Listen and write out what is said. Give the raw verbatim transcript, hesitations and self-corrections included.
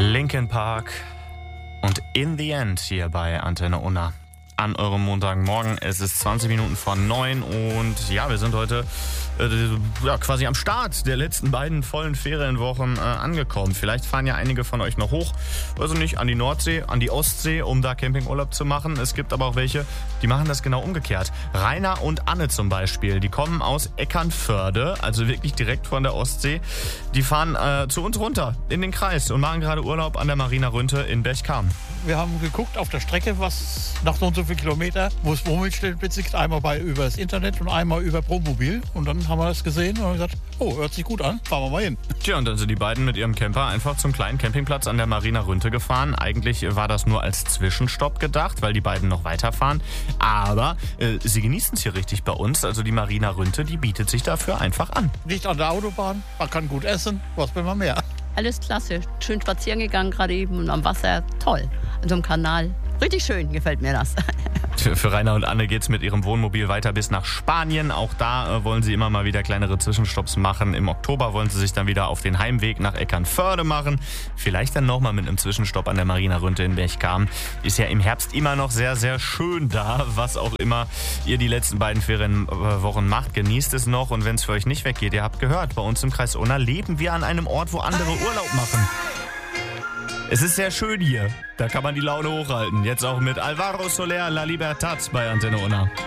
Linkin Park und In the End hier bei Antenne Unna. An eurem Montagmorgen. Es ist zwanzig Minuten vor neun und ja, wir sind heute äh, ja, quasi am Start der letzten beiden vollen Ferienwochen äh, angekommen. Vielleicht fahren ja einige von euch noch hoch, also nicht an die Nordsee, an die Ostsee, um da Campingurlaub zu machen. Es gibt aber auch welche, die machen das genau umgekehrt. Rainer und Anne zum Beispiel, die kommen aus Eckernförde, also wirklich direkt von der Ostsee. Die fahren äh, zu uns runter in den Kreis und machen gerade Urlaub an der Marina Rünte in Berchtesgaden. Wir haben geguckt auf der Strecke, was nach so und so vielen Kilometer, wo es Wohnmobilstellplätze gibt, einmal bei, über das Internet und einmal über Promobil. Und dann haben wir das gesehen und haben gesagt, oh, hört sich gut an, fahren wir mal hin. Tja, und dann sind die beiden mit ihrem Camper einfach zum kleinen Campingplatz an der Marina Rünte gefahren. Eigentlich war das nur als Zwischenstopp gedacht, weil die beiden noch weiterfahren. Aber äh, sie genießen es hier richtig bei uns. Also die Marina Rünte, die bietet sich dafür einfach an. Nicht an der Autobahn, man kann gut essen, was will man mehr? Alles klasse, schön spazieren gegangen gerade eben und am Wasser, toll. An so einem Kanal, richtig schön, gefällt mir das. Für Rainer und Anne geht's mit ihrem Wohnmobil weiter bis nach Spanien. Auch da äh, wollen sie immer mal wieder kleinere Zwischenstopps machen. Im Oktober wollen sie sich dann wieder auf den Heimweg nach Eckernförde machen. Vielleicht dann nochmal mit einem Zwischenstopp an der Marina Rünte in Berchtesgaden. Ist ja im Herbst immer noch sehr, sehr schön da. Was auch immer ihr die letzten beiden Ferienwochen macht, genießt es noch. Und wenn es für euch nicht weggeht, ihr habt gehört, bei uns im Kreis Unna leben wir an einem Ort, wo andere Urlaub machen. Es ist sehr schön hier. Da kann man die Laune hochhalten. Jetzt auch mit Alvaro Soler, La Libertad bei Antenne Unna.